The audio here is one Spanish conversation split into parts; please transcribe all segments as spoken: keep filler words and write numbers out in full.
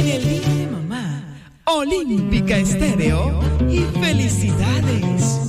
el día de mamá, Olímpica Estéreo y felicidades.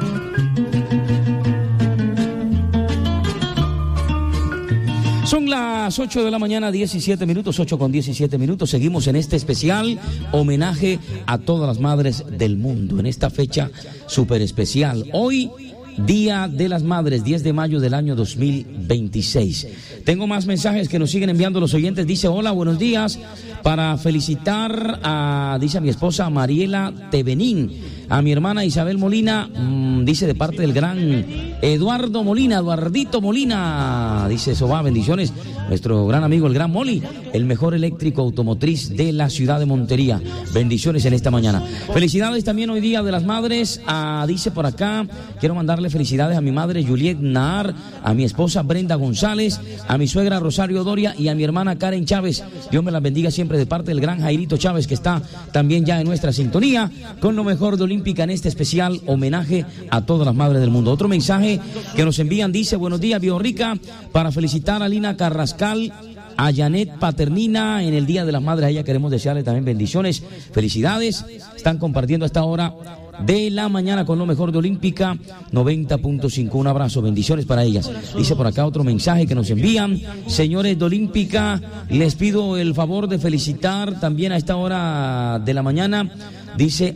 Son las ocho de la mañana, diecisiete minutos, ocho con diecisiete minutos. Seguimos en este especial homenaje a todas las madres del mundo, en esta fecha súper especial. Hoy, Día de las Madres, diez de mayo del año dos mil veintiséis. Tengo más mensajes que nos siguen enviando los oyentes. Dice, hola, buenos días. Para felicitar a, dice a mi esposa Mariela Tevenín, a mi hermana Isabel Molina, mmm, dice de parte del gran Eduardo Molina, Eduardito Molina, dice eso va, bendiciones, nuestro gran amigo el gran Moli, el mejor eléctrico automotriz de la ciudad de Montería, bendiciones en esta mañana. Felicidades también hoy Día de las Madres, a, dice por acá, quiero mandarle felicidades a mi madre Juliet Nahar, a mi esposa Brenda González, a mi suegra Rosario Doria y a mi hermana Karen Chávez, Dios me las bendiga siempre de parte del gran Jairito Chávez, que está también ya en nuestra sintonía con lo mejor de Olímpica en este especial homenaje a todas las madres del mundo. Otro mensaje que nos envían dice, buenos días Biorrica, para felicitar a Lina Carrascal, a Janet Paternina en el Día de las Madres. A ella queremos desearle también bendiciones, felicidades. Están compartiendo a esta hora de la mañana con lo mejor de Olímpica noventa punto cinco. Un abrazo, bendiciones para ellas. Dice por acá otro mensaje que nos envían, señores de Olímpica, les pido el favor de felicitar también a esta hora de la mañana, dice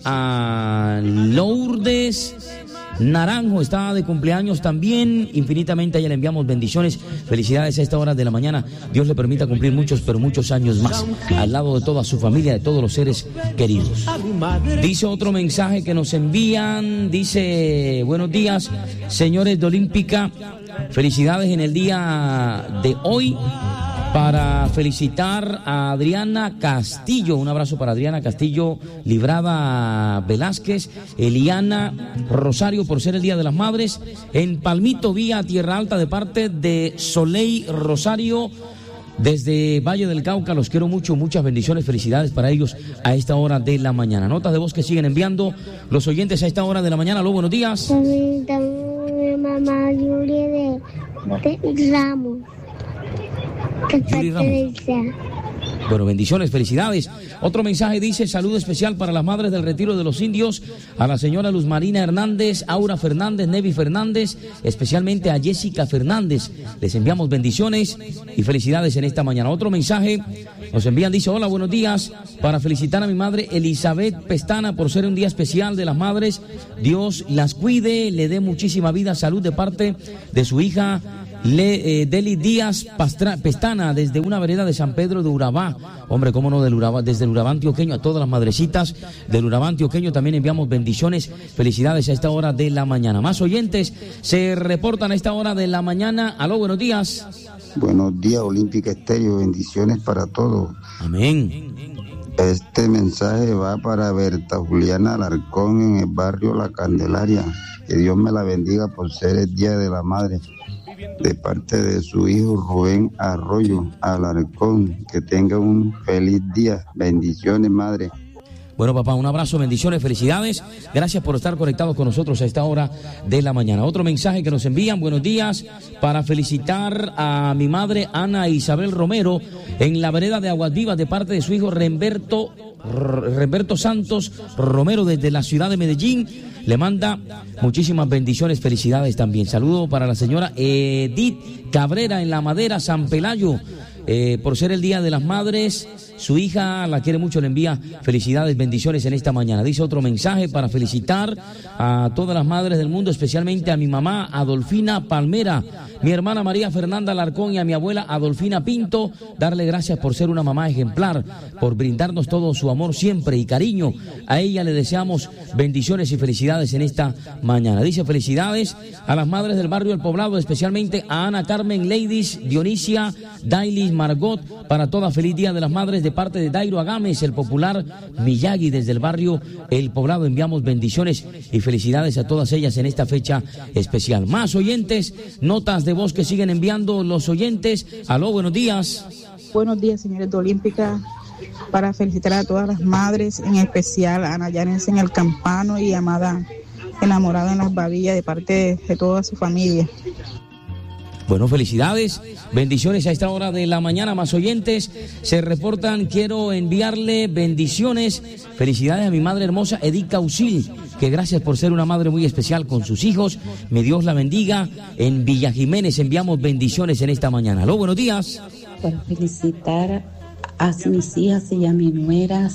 a Lourdes Naranjo, está de cumpleaños también, infinitamente a ella le enviamos bendiciones, felicidades a esta hora de la mañana, Dios le permita cumplir muchos, pero muchos años más, al lado de toda su familia, de todos los seres queridos. Dice otro mensaje que nos envían, dice, buenos días, señores de Olímpica, felicidades en el día de hoy, para felicitar a Adriana Castillo, un abrazo para Adriana Castillo, Librada Velázquez, Eliana Rosario por ser el Día de las Madres, en Palmito Vía Tierra Alta de parte de Soleil Rosario, desde Valle del Cauca, los quiero mucho, muchas bendiciones, felicidades para ellos a esta hora de la mañana. Notas de voz que siguen enviando los oyentes a esta hora de la mañana. Aló, buenos días. Mamá Yuri de, de Ramos. Bueno, bendiciones, felicidades. Otro mensaje dice, saludo especial para las madres del Retiro de los Indios, a la señora Luz Marina Hernández, Aura Fernández, Nevi Fernández, especialmente a Jessica Fernández. Les enviamos bendiciones y felicidades en esta mañana. Otro mensaje nos envían, dice, hola, buenos días, para felicitar a mi madre Elizabeth Pestana por ser un día especial de las madres. Dios las cuide, le dé muchísima vida, salud de parte de su hija Le, eh, Deli Díaz Pastra, Pestana, desde una vereda de San Pedro de Urabá. Hombre, cómo no, del Urabá, desde el Urabá antioqueño, a todas las madrecitas del Urabá antioqueño también enviamos bendiciones, felicidades a esta hora de la mañana. Más oyentes se reportan a esta hora de la mañana. Aló, buenos días. Buenos días, Olímpica Estéreo, bendiciones para todos. Amén. Este mensaje va para Berta Juliana Alarcón en el barrio La Candelaria. Que Dios me la bendiga por ser el Día de la Madre. De parte de su hijo Rubén Arroyo Alarcón, que tenga un feliz día. Bendiciones, madre. Bueno, papá, un abrazo, bendiciones, felicidades. Gracias por estar conectados con nosotros a esta hora de la mañana. Otro mensaje que nos envían, buenos días, para felicitar a mi madre Ana Isabel Romero en la vereda de Aguas Vivas de parte de su hijo Remberto, Remberto Santos Romero desde la ciudad de Medellín. Le manda muchísimas bendiciones, felicidades también. Saludo para la señora Edith Cabrera en La Madera, San Pelayo, eh, por ser el Día de las Madres. Su hija la quiere mucho, le envía felicidades, bendiciones en esta mañana. Dice otro mensaje para felicitar a todas las madres del mundo, especialmente a mi mamá Adolfina Palmera, mi hermana María Fernanda Alarcón y a mi abuela Adolfina Pinto. Darle gracias por ser una mamá ejemplar, por brindarnos todo su amor siempre y cariño. A ella le deseamos bendiciones y felicidades en esta mañana. Dice felicidades a las madres del barrio El Poblado, especialmente a Ana Carmen Ladies, Dionisia, Dailis, Margot, para toda feliz Día de las Madres de parte de Dairo Agames, el popular Miyagi desde el barrio El Poblado. Enviamos bendiciones y felicidades a todas ellas en esta fecha especial. Más oyentes, notas de voz que siguen enviando los oyentes. Aló, buenos días. Buenos días, señores de Olímpica, para felicitar a todas las madres, en especial a Ana Yanes en el Campano y Amada enamorada en las Babillas de parte de, de toda su familia. Bueno, felicidades, bendiciones a esta hora de la mañana. Más oyentes se reportan, quiero enviarle bendiciones, felicidades a mi madre hermosa Edith Causil, que gracias por ser una madre muy especial con sus hijos, me Dios la bendiga. En Villa Jiménez enviamos bendiciones en esta mañana. Aló, buenos días. Para felicitar a mis hijas y a mis nueras,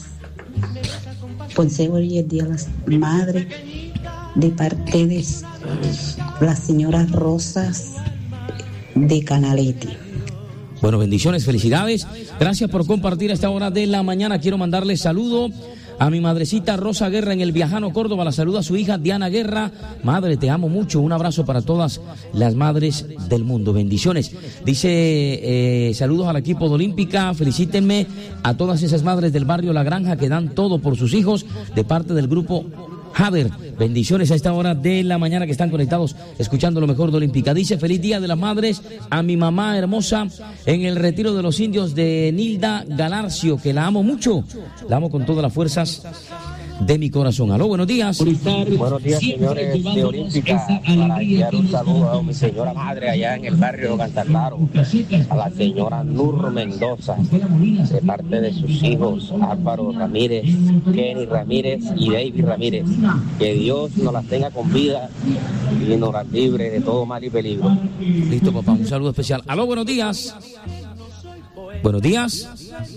por ser hoy el Día de las Madres, de parte de las señoras Rosas de Canaletti. Bueno, bendiciones, felicidades. Gracias por compartir a esta hora de la mañana. Quiero mandarle saludo a mi madrecita Rosa Guerra en el Viajano, Córdoba. La saluda a su hija Diana Guerra. Madre, te amo mucho. Un abrazo para todas las madres del mundo. Bendiciones. Dice, eh, saludos al equipo de Olímpica. Felicítenme a todas esas madres del barrio La Granja que dan todo por sus hijos de parte del grupo Javer. Bendiciones a esta hora de la mañana que están conectados escuchando lo mejor de Olímpica. Dice, feliz Día de las Madres a mi mamá hermosa en el retiro de los indios de Nilda Galarcio, que la amo mucho, la amo con todas las fuerzas de mi corazón. Aló, buenos días. Buenos días, señores de Olímpica. Para enviar un saludo a mi señora madre allá en el barrio Cantalaro, a la señora Nur Mendoza, de parte de sus hijos Álvaro Ramírez, Kenny Ramírez y David Ramírez. Que Dios nos las tenga con vida y nos las libre de todo mal y peligro. Listo, papá, un saludo especial. Aló, buenos días. Buenos días.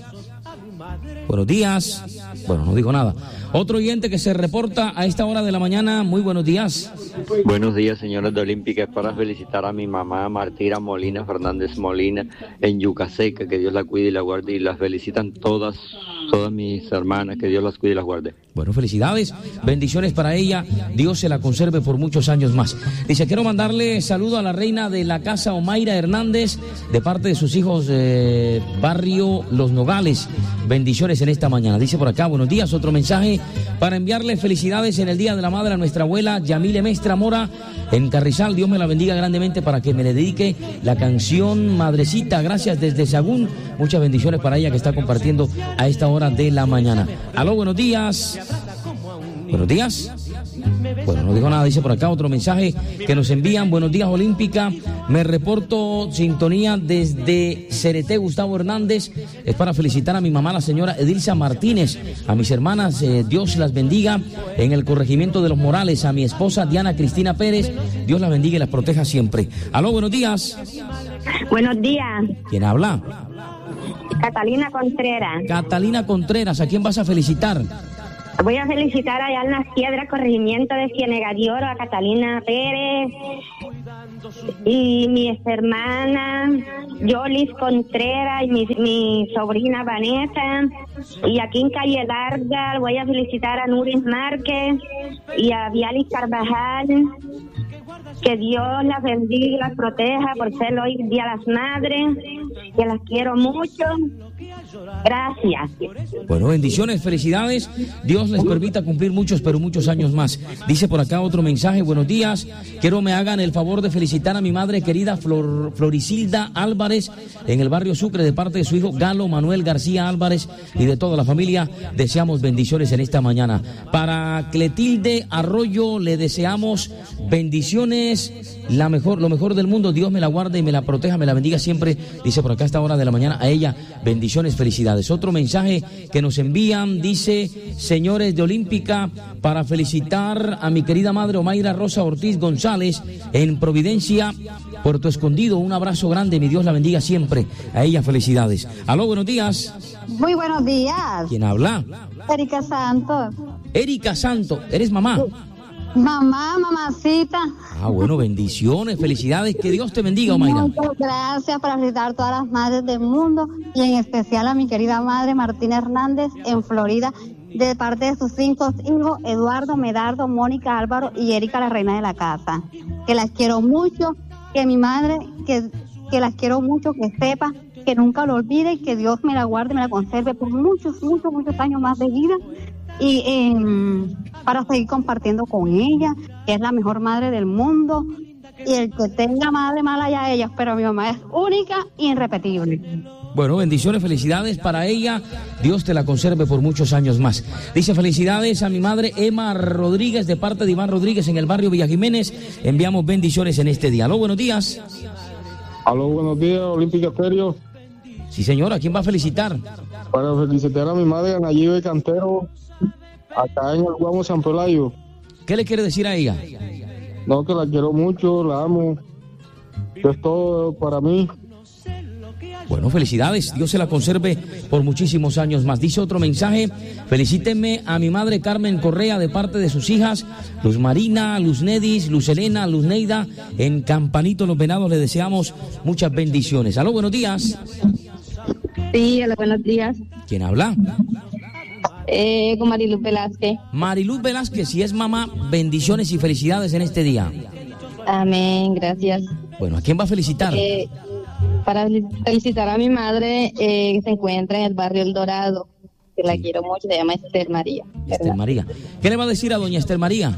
Buenos días. Bueno, no digo nada. Otro oyente que se reporta a esta hora de la mañana. Muy buenos días. Buenos días, señores de Olímpica. Es para felicitar a mi mamá Martira Molina Fernández Molina en Yucaseca. Que Dios la cuide y la guarde. Y las felicitan todas, todas mis hermanas. Que Dios las cuide y las guarde. Bueno, felicidades, bendiciones para ella. Dios se la conserve por muchos años más. Dice, quiero mandarle saludo a la reina de la casa Omaira Hernández, de parte de sus hijos eh, barrio Los Nogales. Bendiciones en esta mañana. Dice por acá, buenos días, otro mensaje para enviarle felicidades en el Día de la Madre a nuestra abuela Yamile Mestra Mora en Carrizal. Dios me la bendiga grandemente para que me le dedique la canción Madrecita. Gracias desde Sagún. Muchas bendiciones para ella que está compartiendo a esta hora de la mañana. Aló, buenos días. Buenos días. Bueno, no dijo nada, dice por acá otro mensaje que nos envían. Buenos días, Olímpica. Me reporto sintonía desde Cereté, Gustavo Hernández. Es para felicitar a mi mamá, la señora Edilza Martínez, a mis hermanas, eh, Dios las bendiga en el corregimiento de Los Morales, a mi esposa Diana Cristina Pérez, Dios las bendiga y las proteja siempre. Aló, buenos días. Buenos días. ¿Quién habla? Catalina Contreras. Catalina Contreras, ¿a quién vas a felicitar? Voy a felicitar allá en Las Piedras, corregimiento de Ciénega de Oro, a Catalina Pérez y mis hermanas Yolis Contreras y mi, mi sobrina Vanessa. Y aquí en Calle Larga voy a felicitar a Nuris Márquez y a Vialis Carvajal. Que Dios las bendiga y las proteja por ser hoy Día de las Madres, que las quiero mucho. Gracias. Bueno, bendiciones, felicidades. Dios les permita cumplir muchos, pero muchos años más. Dice por acá otro mensaje, buenos días. Quiero me hagan el favor de felicitar a mi madre querida Flor, Floricilda Álvarez en el barrio Sucre, de parte de su hijo Galo Manuel García Álvarez y de toda la familia. Deseamos bendiciones en esta mañana. Para Cletilde Arroyo le deseamos bendiciones, la mejor, lo mejor del mundo. Dios me la guarde y me la proteja, me la bendiga siempre. Dice por acá a esta hora de la mañana a ella, bendiciones, felicidades. Otro mensaje que nos envían, dice, señores de Olímpica, para felicitar a mi querida madre Omaira Rosa Ortiz González en Providencia, Puerto Escondido. Un abrazo grande, mi Dios la bendiga siempre. A ella, felicidades. Aló, buenos días. Muy buenos días. ¿Quién habla? Erika Santos. Erika Santos, ¿eres mamá? Mamá, mamacita. Ah, bueno, bendiciones, felicidades, que Dios te bendiga, Omaira. Muchas gracias para felicitar a todas las madres del mundo y en especial a mi querida madre Martina Hernández en Florida, de parte de sus cinco hijos, Eduardo, Medardo, Mónica, Álvaro y Erika, la reina de la casa. Que las quiero mucho, que mi madre, que, que las quiero mucho, que sepa, que nunca lo olvide y que Dios me la guarde y me la conserve por muchos, muchos, muchos años más de vida. Y eh, para seguir compartiendo con ella, que es la mejor madre del mundo, y el que tenga madre mala ya ella, pero mi mamá es única e irrepetible. Bueno, bendiciones, felicidades para ella, Dios te la conserve por muchos años más. Dice, felicidades a mi madre Emma Rodríguez, de parte de Iván Rodríguez en el barrio Villa Jiménez. Enviamos bendiciones en este día. Aló, buenos días. Aló, buenos días, Olímpica Estéreo. Sí, señora, ¿quién va a felicitar? Para felicitar a mi madre, Ana Yive Cantero, acá en el Guamo San Pelayo. ¿Qué le quiere decir a ella? No, que la quiero mucho, la amo. Eso es todo para mí. Bueno, felicidades, Dios se la conserve por muchísimos años más. Dice otro mensaje, felicítenme a mi madre Carmen Correa de parte de sus hijas, Luz Marina, Luz Nedis, Luz Elena, Luz Neida, en Campanito Los Venados le deseamos muchas bendiciones. Aló, buenos días. Sí, hola, buenos días. ¿Quién habla? Eh, con Mariluz Velázquez. Mariluz Velázquez, si es mamá, bendiciones y felicidades en este día. Amén, gracias. Bueno, ¿a quién va a felicitar? Eh, para felicitar a mi madre eh, que se encuentra en el barrio El Dorado, que la quiero mucho, se llama Esther María. ¿verdad? Esther María. ¿Qué le va a decir a doña Esther María?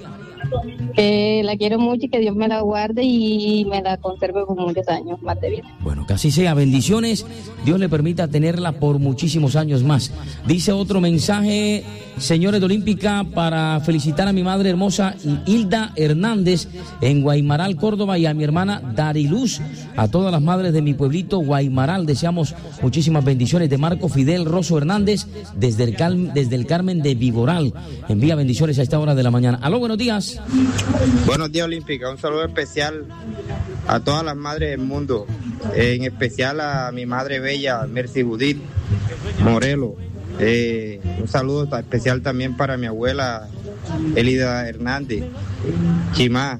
Que la quiero mucho y que Dios me la guarde y me la conserve por muchos años más de vida. Bueno, que así sea, bendiciones, Dios le permita tenerla por muchísimos años más. Dice otro mensaje, señores de Olímpica, para felicitar a mi madre hermosa Hilda Hernández en Guaymaral, Córdoba, y a mi hermana Dariluz, a todas las madres de mi pueblito Guaymaral, deseamos muchísimas bendiciones. De Marco Fidel Rosso Hernández, desde el, Cal, desde el Carmen de Viboral, envía bendiciones a esta hora de la mañana. Aló, buenos días. Buenos días, Olímpica. Un saludo especial a todas las madres del mundo, en especial a mi madre bella, Mercy Judith Morelo. Eh, un saludo especial también para mi abuela Elida Hernández Chimá,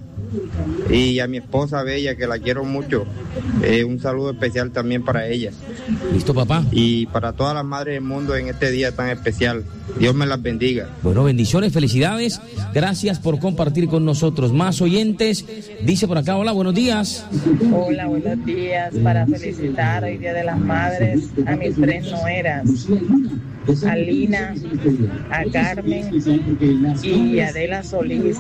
y a mi esposa bella, que la quiero mucho. Eh, un saludo especial también para ella. ¿Listo, papá? Y para todas las madres del mundo en este día tan especial. Dios me las bendiga. Bueno, bendiciones, felicidades. Gracias por compartir con nosotros. Más oyentes. Dice por acá, hola, buenos días. Hola, buenos días. Para felicitar hoy Día de las Madres a mis tres nueras, a Lina, a Carmen y a Adela Solís,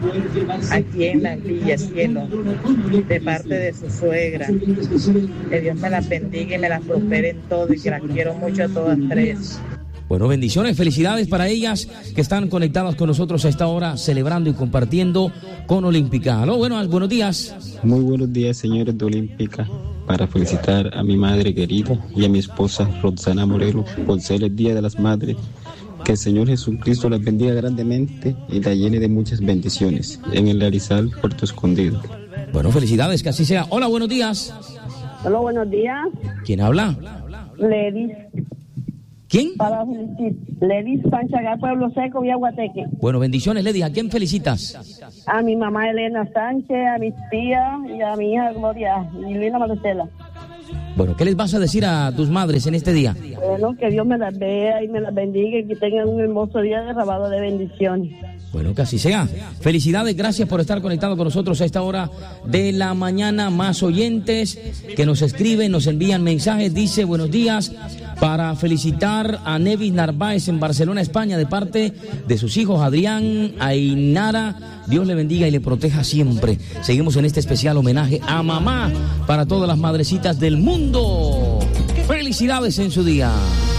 aquí en la Villa Cielo, de parte de su suegra. Que Dios me las bendiga y me las prospere en todo, y que las quiero mucho a todas tres. Bueno, bendiciones, felicidades para ellas que están conectadas con nosotros a esta hora, celebrando y compartiendo con Olímpica. Aló, bueno, buenos días. Muy buenos días, señores de Olímpica. Para felicitar a mi madre querida y a mi esposa Roxana Morelo por ser el Día de las Madres. Que el Señor Jesucristo las bendiga grandemente y la llene de muchas bendiciones en el Arizal, Puerto Escondido. Bueno, felicidades, que así sea. Hola, buenos días. Hola, buenos días. ¿Quién habla? Ledis. ¿Quién? Para felicitar. Ledis Panchagar, Pueblo Seco, Vía Guateque. Bueno, bendiciones, Ledis. ¿A quién felicitas? A mi mamá Elena Sánchez, a mis tías y a mi hija Gloria y Lina Marcela. Bueno, ¿qué les vas a decir a tus madres en este día? Bueno, que Dios me las vea y me las bendiga y que tengan un hermoso día derramado de bendiciones. Bueno, que así sea. Felicidades, gracias por estar conectado con nosotros a esta hora de la mañana. Más oyentes que nos escriben, nos envían mensajes. Dice, buenos días, para felicitar a Nevis Narváez en Barcelona, España, de parte de sus hijos Adrián, Ainara. Dios le bendiga y le proteja siempre. Seguimos en este especial homenaje a mamá para todas las madrecitas del mundo. Felicidades en su día.